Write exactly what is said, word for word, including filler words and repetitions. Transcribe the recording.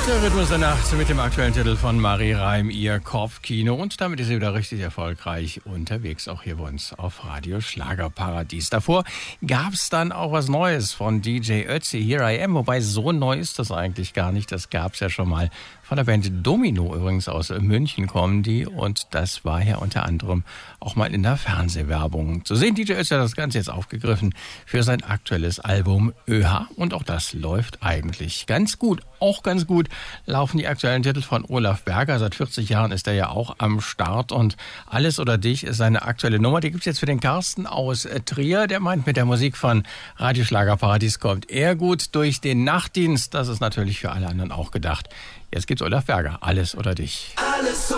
Der Rhythmus der Nacht mit dem aktuellen Titel von Marie Reim, ihr Kopfkino. Und damit ist sie wieder richtig erfolgreich unterwegs, auch hier bei uns auf Radio Schlagerparadies. Davor gab es dann auch was Neues von D J Ötzi, Here I Am. Wobei, so neu ist das eigentlich gar nicht. Das gab es ja schon mal von der Band Domino, übrigens aus München kommen die. Und das war ja unter anderem auch mal in der Fernsehwerbung zu sehen. D J Ötzi hat das Ganze jetzt aufgegriffen für sein aktuelles Album ÖH. Und auch das läuft eigentlich ganz gut. Auch ganz gut laufen die aktuellen Titel von Olaf Berger. Seit vierzig Jahren ist er ja auch am Start. Und Alles oder dich ist seine aktuelle Nummer. Die gibt es jetzt für den Carsten aus Trier. Der meint, mit der Musik von Radio Schlagerparadies kommt er gut durch den Nachtdienst. Das ist natürlich für alle anderen auch gedacht. Jetzt gibt's Olaf Berger. Alles oder dich. Alles